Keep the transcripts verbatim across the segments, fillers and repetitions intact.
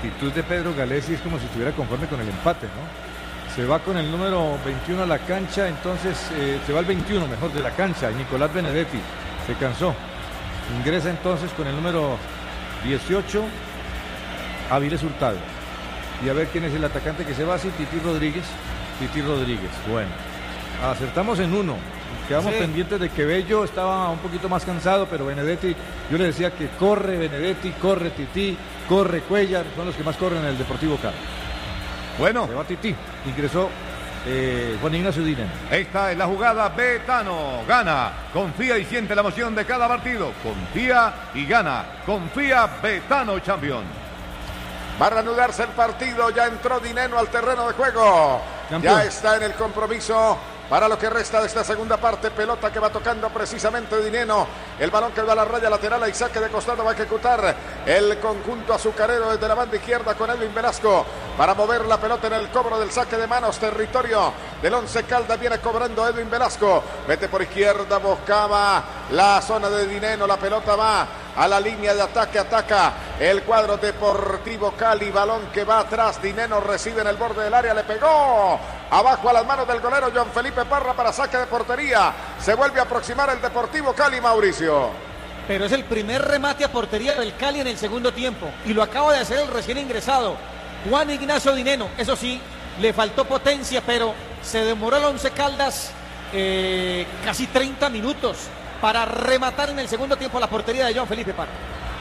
actitud de Pedro Galesi es como si estuviera conforme con el empate, ¿no? Se va con el número veintiuno a la cancha, entonces eh, se va el veintiuno mejor de la cancha, Nicolás Benedetti se cansó. Ingresa entonces con el número dieciocho, Avilés Hurtado. Y a ver quién es el atacante que se va así, Titi Rodríguez. Titi Rodríguez, bueno. Acertamos en uno. Quedamos sí. pendientes de que Bello estaba un poquito más cansado, pero Benedetti, yo le decía que corre Benedetti, corre Titi, corre Cuellar, son los que más corren en el Deportivo Cali. Bueno. Se va Titi, ingresó eh, Juan Ignacio Dineno. Esta es la jugada, Betano, gana, confía y siente la emoción de cada partido, confía y gana, confía Betano Champion. Va a reanudarse el partido, ya entró Dineno al terreno de juego, Campeón. Ya está en el compromiso. Para lo que resta de esta segunda parte, pelota que va tocando precisamente Dineno. El balón que va a la raya lateral y saque de costado va a ejecutar el conjunto azucarero desde la banda izquierda con Edwin Velasco. Para mover la pelota en el cobro del saque de manos, territorio del Once Caldas, viene cobrando Edwin Velasco. Mete por izquierda, buscaba la zona de Dineno, la pelota va a la línea de ataque, ataca el cuadro Deportivo Cali, balón que va atrás, Dineno recibe en el borde del área, le pegó abajo a las manos del golero John Felipe Parra para saque de portería, se vuelve a aproximar el Deportivo Cali, Mauricio. Pero es el primer remate a portería del Cali en el segundo tiempo y lo acaba de hacer el recién ingresado Juan Ignacio Dineno. Eso sí, le faltó potencia, pero se demoró el Once Caldas eh, casi treinta minutos para rematar en el segundo tiempo la portería de John Felipe Parra.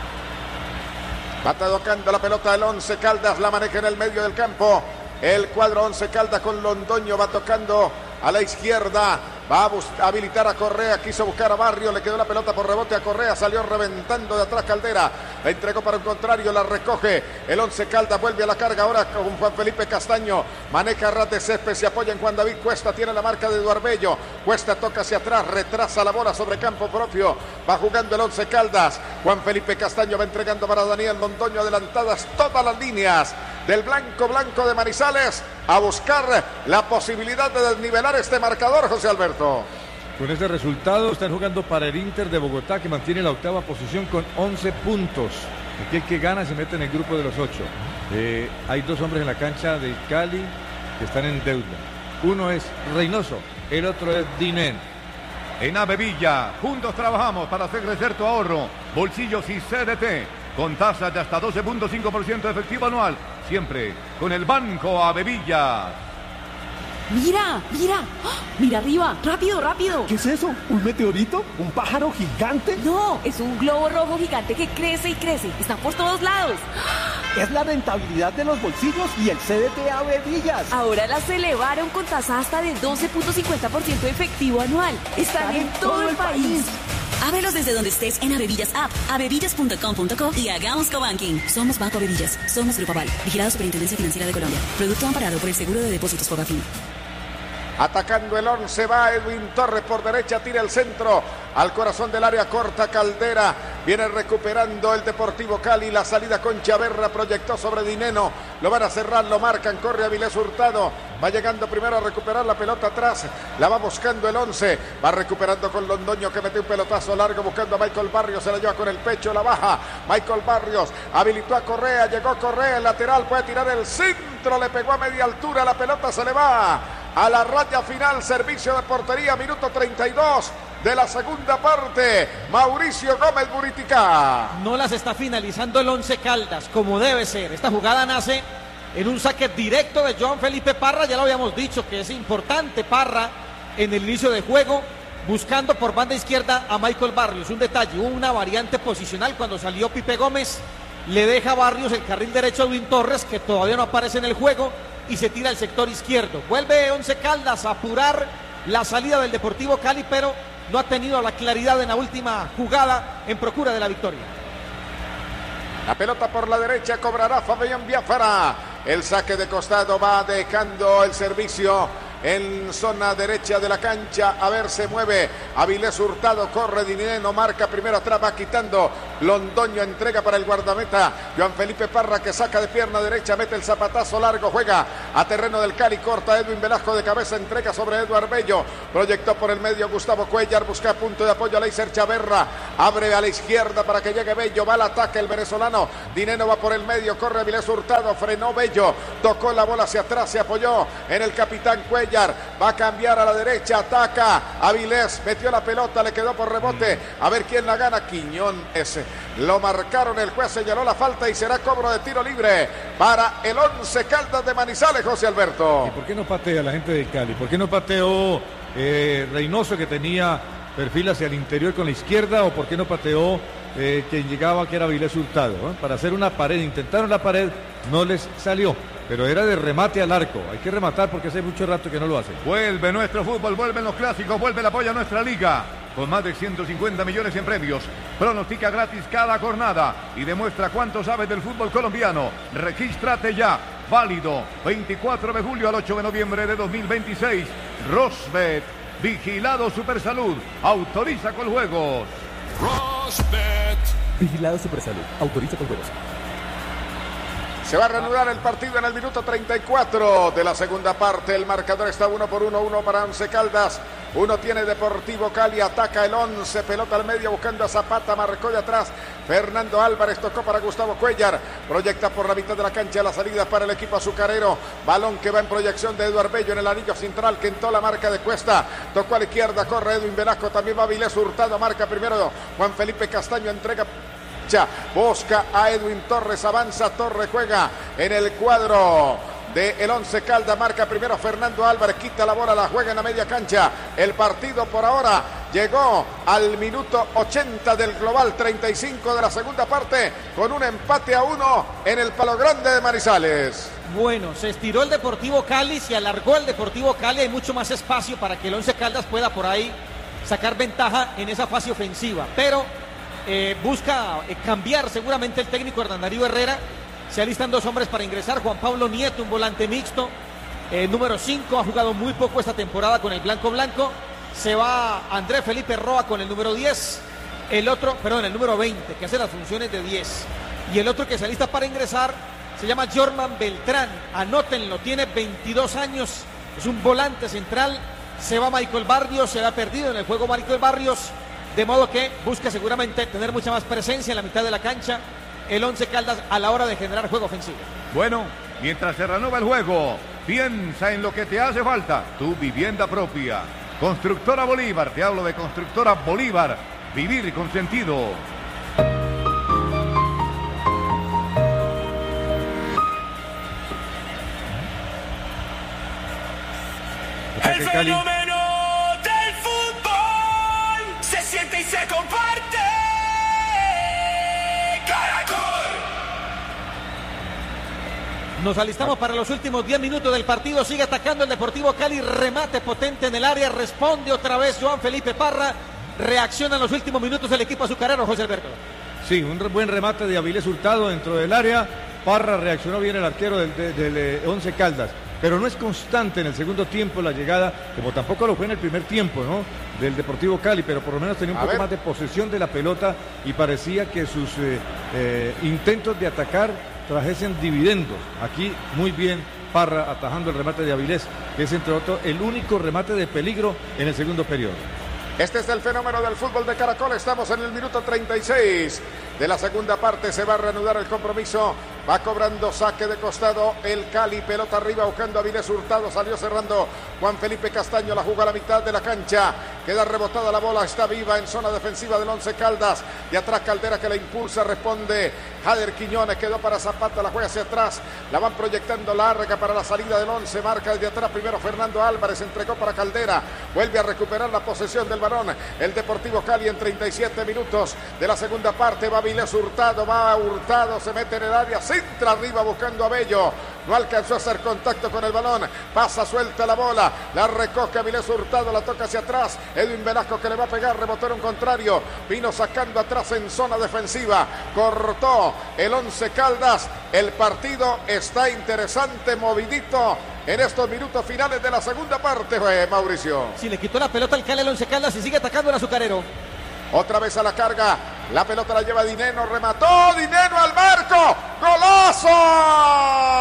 Va tocando la pelota del Once Caldas, la maneja en el medio del campo. El cuadro Once Caldas con Londoño va tocando a la izquierda. Va a habilitar a Correa, quiso buscar a Barrio, le quedó la pelota por rebote a Correa, salió reventando de atrás Caldera, la entregó para un contrario, la recoge el Once Caldas, vuelve a la carga ahora con Juan Felipe Castaño, maneja ras de césped, se apoya en Juan David Cuesta, tiene la marca de Eduardo Bello, Cuesta toca hacia atrás, retrasa la bola sobre campo propio, va jugando el Once Caldas, Juan Felipe Castaño va entregando para Daniel Londoño, adelantadas todas las líneas del blanco blanco de Manizales, a buscar la posibilidad de desnivelar este marcador, José Alberto. Con este resultado están jugando para el Inter de Bogotá, que mantiene la octava posición con once puntos. Aquel que gana se mete en el grupo de los ocho. Eh, hay dos hombres en la cancha de Cali que están en deuda. Uno es Reynoso, el otro es Dineno. En Avevilla, juntos trabajamos para hacer crecer tu ahorro, bolsillos y C D T, con tasas de hasta doce punto cinco por ciento de efectivo anual, siempre con el Banco Avevilla. Mira, mira, ¡oh! Mira arriba, rápido, rápido. ¿Qué es eso? ¿Un meteorito? ¿Un pájaro gigante? No, es un globo rojo gigante que crece y crece, está por todos lados. Es la rentabilidad de los bolsillos y el C D T Avevillas. Ahora las elevaron con tasa hasta de doce punto cincuenta por ciento de efectivo anual. Están, Están en, en todo, todo el país. país. Ábrelos desde donde estés en Avevillas App, avevillas punto com punto co y hagamos cobanking. Somos Banco Avevillas, somos Grupo Aval, vigilado Superintendencia Financiera de Colombia. Producto amparado por el Seguro de Depósitos Fogafín. Atacando el once va Edwin Torres por derecha, tira el centro al corazón del área corta Caldera. Viene recuperando el Deportivo Cali, la salida con Chaverra, proyectó sobre Dineno. Lo van a cerrar, lo marcan, corre Avilés Hurtado. Va llegando primero a recuperar la pelota atrás, la va buscando el once. Va recuperando con Londoño que mete un pelotazo largo buscando a Michael Barrios, se la lleva con el pecho, la baja. Michael Barrios habilitó a Correa, llegó Correa, el lateral puede tirar el centro, le pegó a media altura, la pelota se le va a la raya final, servicio de portería, minuto treinta y dos de la segunda parte. Mauricio Gómez Buritica. No las está finalizando el Once Caldas como debe ser. Esta jugada nace en un saque directo de John Felipe Parra, ya lo habíamos dicho que es importante Parra en el inicio de juego, buscando por banda izquierda a Michael Barrios. Un detalle, hubo una variante posicional cuando salió Pipe Gómez, le deja a Barrios el carril derecho a Edwin Torres, que todavía no aparece en el juego, y se tira al sector izquierdo. Vuelve Once Caldas a apurar la salida del Deportivo Cali, pero no ha tenido la claridad en la última jugada en procura de la victoria. La pelota por la derecha cobrará Fabián Biafara. El saque de costado va dejando el servicio en zona derecha de la cancha. A ver, se mueve Avilés Hurtado, corre Dineno, marca primero atrás, va quitando Londoño, entrega para el guardameta Joan Felipe Parra, que saca de pierna derecha, mete el zapatazo largo, juega a terreno del Cali, corta Edwin Velasco de cabeza, entrega sobre Eduard Bello, proyectó por el medio Gustavo Cuellar, busca punto de apoyo a Leiser Chaverra, abre a la izquierda para que llegue Bello, va al ataque el venezolano, Dineno va por el medio, corre Avilés Hurtado, frenó Bello, tocó la bola hacia atrás, se apoyó en el capitán Cuellar, va a cambiar a la derecha, ataca Avilés, metió la pelota, le quedó por rebote, a ver quién la gana, Quiñones, lo marcaron, el juez señaló la falta y será cobro de tiro libre para el Once Caldas de Manizales, José Alberto. ¿Y por qué no patea la gente del Cali? ¿Por qué no pateó eh, Reynoso, que tenía perfil hacia el interior con la izquierda, o por qué no pateó eh, quien llegaba, que era Avilés Hurtado, ¿eh? Para hacer una pared? Intentaron la pared, no les salió, pero era de remate al arco. Hay que rematar porque hace mucho rato que no lo hacen. Vuelve nuestro fútbol, vuelven los clásicos, vuelve el apoyo a nuestra liga. Con más de ciento cincuenta millones en premios, pronostica gratis cada jornada y demuestra cuánto sabes del fútbol colombiano. Regístrate ya, válido veinticuatro de julio al ocho de noviembre de dos mil veintiséis. Rosbet, vigilado Supersalud, autoriza con juegos. Rosbet, vigilado Supersalud, autoriza con juegos. Se va a reanudar el partido en el minuto treinta y cuatro de la segunda parte. El marcador está uno por uno, uno para Once Caldas. Uno tiene Deportivo Cali, ataca el Once, pelota al medio buscando a Zapata, marcó de atrás Fernando Álvarez, tocó para Gustavo Cuellar, proyecta por la mitad de la cancha, la salida para el equipo azucarero, balón que va en proyección de Eduard Bello en el anillo central, que entró la marca de Cuesta, tocó a la izquierda, corre Edwin Velasco, también va Avilés Hurtado, marca primero Juan Felipe Castaño, entrega, busca a Edwin Torres, avanza Torres, juega en el cuadro de el Once Caldas, marca primero Fernando Álvarez, quita la bola, la juega en la media cancha. El partido por ahora llegó al minuto ochenta del global treinta y cinco de la segunda parte, con un empate a uno en el Palo Grande de Manizales. Bueno, se estiró el Deportivo Cali, se alargó el Deportivo Cali, hay mucho más espacio para que el Once Caldas pueda por ahí sacar ventaja en esa fase ofensiva, pero eh, busca eh, cambiar seguramente el técnico Hernán Darío Herrera. Se alistan dos hombres para ingresar. Juan Pablo Nieto, un volante mixto, eh, número cinco, ha jugado muy poco esta temporada con el Blanco Blanco. Se va Andrés Felipe Roa con el número diez, el otro, perdón, el número veinte, que hace las funciones de diez. Y el otro que se alista para ingresar se llama Jorman Beltrán, anótenlo, tiene veintidós años, es un volante central. Se va Michael Barrios, se ha perdido en el juego Michael Barrios, de modo que busca seguramente tener mucha más presencia en la mitad de la cancha el Once Caldas a la hora de generar juego ofensivo. Bueno, mientras se reanuda el juego, piensa en lo que te hace falta, tu vivienda propia. Constructora Bolívar, te hablo de Constructora Bolívar, vivir con sentido. El fenómeno del fútbol se siente y se comparte. Nos alistamos para los últimos diez minutos del partido. Sigue atacando el Deportivo Cali. Remate potente en el área. Responde otra vez Joan Felipe Parra. Reacciona en los últimos minutos el equipo azucarero, José Alberto. Sí, un buen remate de Avilés Hurtado dentro del área. Parra reaccionó bien, el arquero del, del, del Once Caldas. Pero no es constante en el segundo tiempo la llegada, como tampoco lo fue en el primer tiempo, ¿no?, del Deportivo Cali, pero por lo menos tenía un a poco ver. más de posesión de la pelota y parecía que sus eh, eh, intentos de atacar trajesen dividendos. Aquí muy bien Parra atajando el remate de Avilés, que es entre otros el único remate de peligro en el segundo periodo. Este es el fenómeno del fútbol de Caracol. Estamos en el minuto treinta y seis de la segunda parte. Se va a reanudar el compromiso. Va cobrando saque de costado el Cali. Pelota arriba buscando a Avilés Hurtado. Salió cerrando Juan Felipe Castaño. La jugó a la mitad de la cancha. Queda rebotada la bola. Está viva en zona defensiva del Once Caldas. De atrás Caldera que la impulsa. Responde Jader Quiñones. Quedó para Zapata. La juega hacia atrás. La van proyectando larga para la salida del Once. Marca desde atrás primero Fernando Álvarez. Entregó para Caldera. Vuelve a recuperar la posesión del balón el Deportivo Cali en treinta y siete minutos de la segunda parte. Va Avilés Hurtado, va Hurtado, se mete en el área, centra arriba buscando a Bello, no alcanzó a hacer contacto con el balón, pasa suelta la bola, la recoge Avilés Hurtado, la toca hacia atrás, Edwin Velasco que le va a pegar, rebotó en un contrario, vino sacando atrás en zona defensiva, cortó el Once Caldas, el partido está interesante, movidito en estos minutos finales de la segunda parte, fue Mauricio. Si le quitó la pelota al Cali al Once Caldas y sigue atacando el azucarero. Otra vez a la carga, la pelota la lleva Dineno, remató Dineno al marco, ¡golazo!